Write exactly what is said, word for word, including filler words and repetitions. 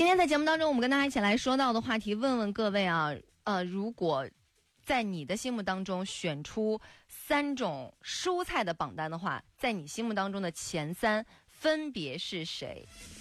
今天在节目当中，我们跟大家一起来说到的话题，问问各位啊，呃，如果在你的心目当中选出三种蔬菜的榜单的话，在你心目当中的前三分别是谁？